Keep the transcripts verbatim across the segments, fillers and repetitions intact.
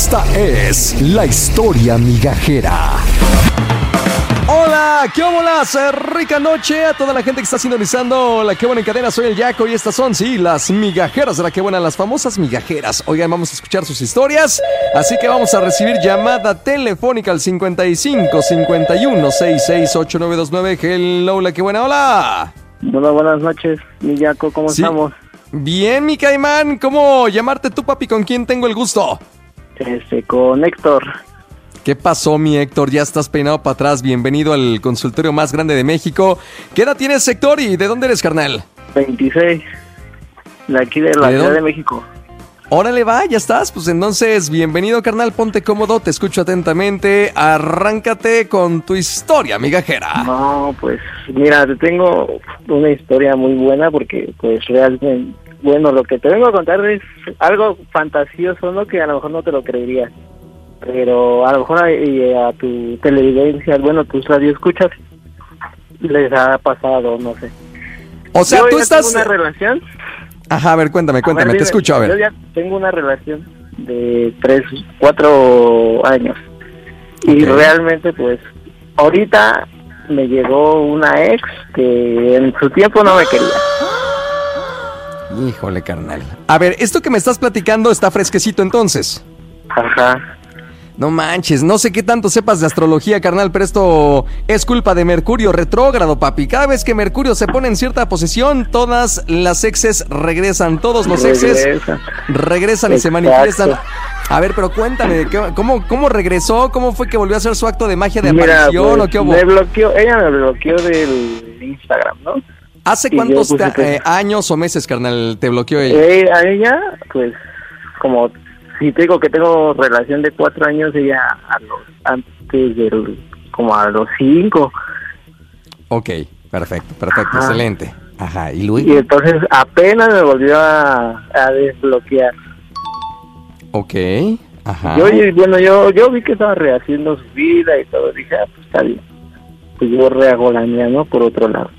Esta es la historia migajera. Hola, ¿qué hola? Rica noche a toda la gente que está sintonizando La Que Buena en Cadena. Soy el Yaco y estas son, sí, las migajeras de La Que Buena, las famosas migajeras. Oigan, vamos a escuchar sus historias, así que vamos a recibir llamada telefónica al cincuenta y cinco, cincuenta y uno, sesenta y seis, ochenta y nueve veintinueve. Hello, La Que Buena, hola. Hola, buenas noches, mi Yaco, ¿cómo sí. estamos? Bien, mi caimán, ¿cómo llamarte tú, papi? ¿Con quién tengo el gusto? Este, con Héctor. ¿Qué pasó, mi Héctor? Ya estás peinado para atrás. Bienvenido al consultorio más grande de México. ¿Qué edad tienes, Héctor? ¿Y de dónde eres, carnal? veintiséis. De aquí de la Ciudad de México. Órale, va, ya estás. Pues entonces, bienvenido, carnal. Ponte cómodo, te escucho atentamente. Arráncate con tu historia, migajera. No, pues, mira, te tengo una historia muy buena porque, pues, realmente, bueno, lo que te vengo a contar es algo fantasioso, ¿no? Que a lo mejor no te lo creerías. Pero a lo mejor a, a tu televidencia, bueno, tus radioescuchas, les ha pasado, no sé. O sea, yo tú ya estás... tengo una relación... Ajá, a ver, cuéntame, cuéntame, ver, te escucho, a ver. Yo ya tengo una relación de tres, cuatro años. Okay. Y realmente, pues, ahorita me llegó una ex que en su tiempo no me quería. Híjole, carnal. A ver, esto que me estás platicando está fresquecito entonces. Ajá. No manches, no sé qué tanto sepas de astrología, carnal, pero esto es culpa de Mercurio retrógrado, papi. Cada vez que Mercurio se pone en cierta posición, todas las exes regresan, todos los exes regresan, regresan y se manifiestan. A ver, pero cuéntame, ¿cómo, cómo regresó? ¿Cómo fue que volvió a hacer su acto de magia de Mira, aparición? Pues, ¿o qué hubo? Me bloqueó, ella me bloqueó del Instagram, ¿no? ¿Hace y cuántos yo, pues, ta- eh, años o meses, carnal, te bloqueó ella? Eh, a ella, pues, como... Si te digo que tengo relación de cuatro años, ella a los, antes del, como a los cinco. Ok, perfecto, perfecto, Ajá. excelente. Ajá, ¿y Luis? Y entonces apenas me volvió a, a desbloquear. Ok, ajá. Yo, bueno, yo yo vi que estaba rehaciendo su vida y todo, dije, ah, pues está bien. Pues yo rehago la mía, ¿no? Por otro lado.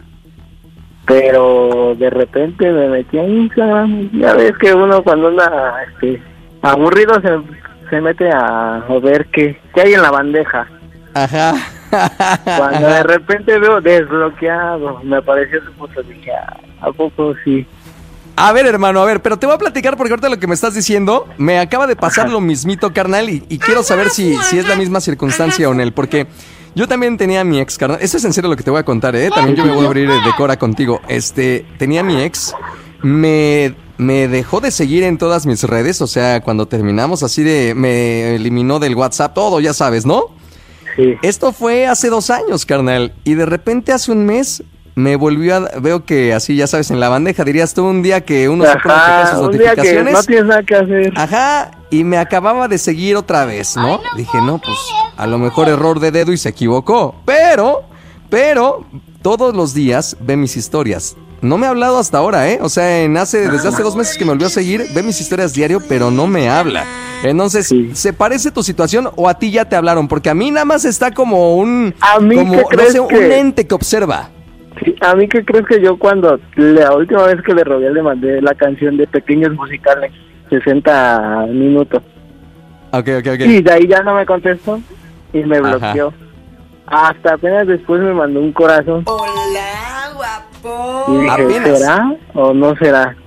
Pero de repente me metí en Instagram, ya ves que uno cuando anda, este... aburrido se, se mete a, a ver qué, qué hay en la bandeja. Ajá. Cuando de repente veo desbloqueado, me apareció su foto, dije, ¿a poco sí? A ver, hermano, a ver, pero te voy a platicar porque ahorita lo que me estás diciendo me acaba de pasar Ajá. lo mismito, carnal, y, y quiero saber si, si es la misma circunstancia o no, porque yo también tenía a mi ex, carnal. Eso es en serio lo que te voy a contar, ¿eh? También yo me voy a abrir de cora contigo. Este, tenía a mi ex, me... me dejó de seguir en todas mis redes, o sea, cuando terminamos así de... me eliminó del WhatsApp, todo, ya sabes, ¿no? Sí. Esto fue hace dos años, carnal, y de repente hace un mes me volvió a... veo que así, ya sabes, en la bandeja, dirías tú, un día que uno Ajá, se pone a checar sus un notificaciones. Día que no tienes nada que hacer. Ajá, y me acababa de seguir otra vez, ¿no? Dije, no, pues, a lo mejor error de dedo y se equivocó, pero, pero, todos los días ve mis historias. No me ha hablado hasta ahora, ¿eh? O sea, en hace, desde hace dos meses que me volvió a seguir, ve mis historias diario, pero no me habla. Entonces, sí. ¿se parece tu situación o a ti ya te hablaron? Porque a mí nada más está como un... ¿A mí como, qué crees no sé, que... un ente que observa. Sí, a mí que crees que yo cuando la última vez que le rogué le mandé la canción de Pequeños Musicales, sesenta minutos. Ok, ok, ok. Y de ahí ya no me contestó y me bloqueó. Ajá. Hasta apenas después me mandó un corazón. Hola, guapo. Y dije, ¿Apenas? ¿será o no será?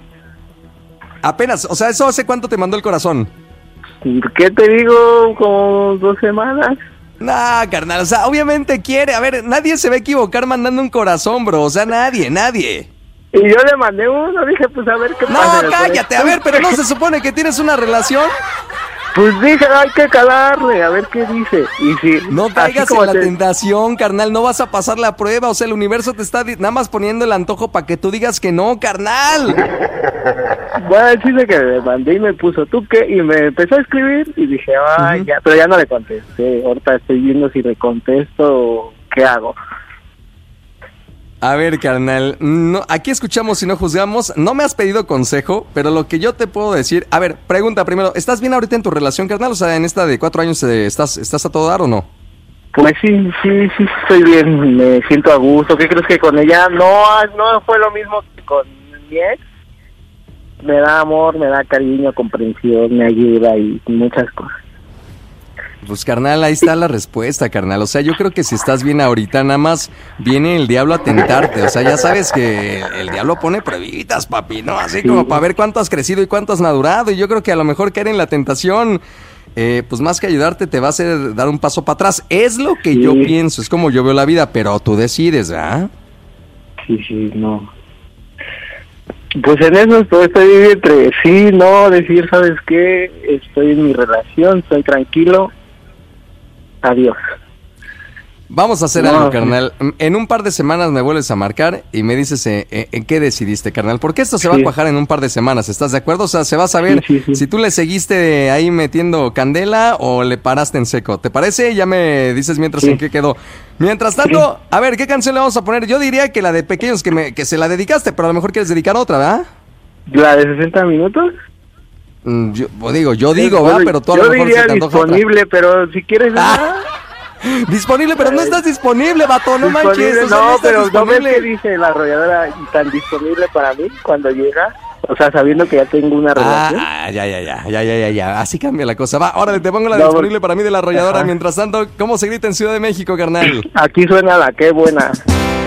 Apenas, o sea, ¿eso hace cuánto te mandó el corazón? ¿Qué te digo? Como dos semanas. Nah, carnal, o sea, obviamente quiere. A ver, nadie se va a equivocar mandando un corazón, bro. O sea, nadie, nadie. Y yo le mandé uno, dije, pues a ver qué no, pasa. No, cállate, a ver, pero ¿no se supone que tienes una relación? Pues dije, hay que calarle, a ver qué dice. Y si no caigas en la te... tentación, carnal, no vas a pasar la prueba. O sea, el universo te está nada más poniendo el antojo para que tú digas que no, carnal. Bueno, el chiste que me mandé y me puso, ¿tú qué? Y me empezó a escribir y dije, ay, uh-huh. ya, pero ya no le contesté. Ahorita estoy viendo si le contesto o qué hago. A ver, carnal, no, aquí escuchamos y no juzgamos. No me has pedido consejo, pero lo que yo te puedo decir... A ver, pregunta primero, ¿estás bien ahorita en tu relación, carnal? O sea, en esta de cuatro años, eh, ¿estás, ¿estás a todo dar o no? Pues sí, sí, sí, estoy bien, me siento a gusto. ¿Qué crees que con ella no, no fue lo mismo que con mi ex? me da amor, me da cariño, comprensión, me ayuda y muchas cosas. Pues carnal, ahí está la respuesta, carnal. O sea, yo creo que si estás bien ahorita, nada más viene el diablo a tentarte. O sea, ya sabes que el diablo pone pruebitas, papi, ¿no? Así Sí. como para ver cuánto has crecido y cuánto has madurado. Y yo creo que a lo mejor caer en la tentación, eh, pues más que ayudarte, te va a hacer dar un paso para atrás. Es lo que Sí. yo pienso, es como yo veo la vida, pero tú decides, ¿verdad? Sí, sí, no. Pues en eso estoy, estoy entre sí, no, decir, ¿sabes qué? Estoy en mi relación, estoy tranquilo. Adiós. Vamos a hacer No, algo, sí. carnal. En un par de semanas me vuelves a marcar y me dices eh, eh, en qué decidiste, carnal. Porque esto se va Sí. a cuajar en un par de semanas, ¿estás de acuerdo? O sea, se va a saber Sí, sí, sí. si tú le seguiste ahí metiendo candela o le paraste en seco. ¿Te parece? Ya me dices mientras Sí. en qué quedó. Mientras tanto, a ver, ¿qué canción le vamos a poner? Yo diría que la de Pequeños, que, me, que se la dedicaste, pero a lo mejor quieres dedicar otra, ¿verdad? ¿La de sesenta minutos? Mm, Yo o digo, yo digo, ¿verdad? Yo- Pero tú a yo lo mejor diría se te antoja otra. disponible, pero si quieres... Ah, Disponible, pero no estás disponible, vato, no manches. disponible, o sea, no, estás pero no ves disponible. que dice la arrolladora y tan disponible para mí cuando llega, o sea, sabiendo que ya tengo una relación. Ah, ya, ya, ya, ya, ya, ya, ya. Así cambia la cosa. Va, ahora te pongo la No, disponible para mí de la arrolladora. ajá. Mientras tanto, ¿cómo se grita en Ciudad de México, carnal? Aquí suena la qué buena.